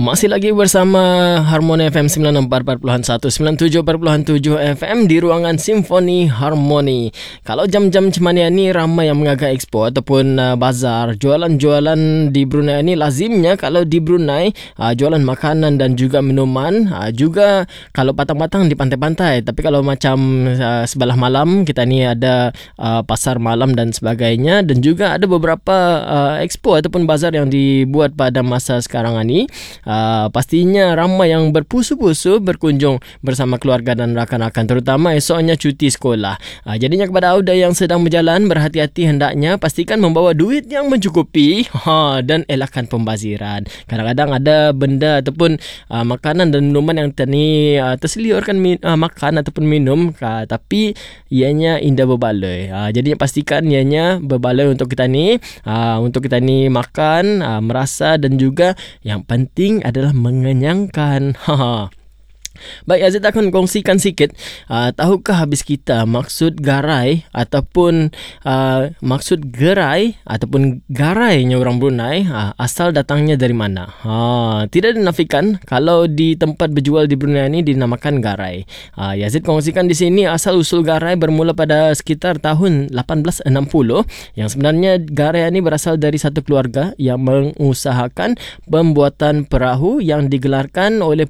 Masih lagi bersama Harmoni FM 94.1 97.7 FM di ruangan Simfoni Harmoni. Kalau jam-jam macam ni ramai yang mengagai expo ataupun bazar. Jualan-jualan di Brunei ni lazimnya kalau di Brunei jualan makanan dan juga minuman. Juga kalau patang-patang di pantai-pantai. Tapi kalau macam sebelah malam kita ni ada pasar malam dan sebagainya. Dan juga ada beberapa expo ataupun bazar yang dibuat pada masa sekarang ni. Pastinya ramai yang berpusu-pusu berkunjung bersama keluarga dan rakan-rakan, terutama esoknya cuti sekolah. Jadinya kepada anda yang sedang berjalan, berhati-hati hendaknya, pastikan membawa duit yang mencukupi dan elakkan pembaziran. Kadang-kadang ada benda ataupun makanan dan minuman yang terseliurkan makan ataupun minum, tapi ianya indah berbaloi. Jadinya pastikan ianya berbaloi untuk kita ni makan, merasa dan juga yang penting adalah mengenyangkan. Baik, Aziz akan kongsikan sikit. Tahukah habis kita maksud garai ataupun maksud gerai ataupun garainya orang Brunei asal datangnya dari mana? Tidak dinafikan kalau di tempat berjual di Brunei ini dinamakan garai. Yazid kongsikan di sini asal usul garai bermula pada sekitar tahun 1860, yang sebenarnya garai ini berasal dari satu keluarga yang mengusahakan pembuatan perahu yang digelarkan oleh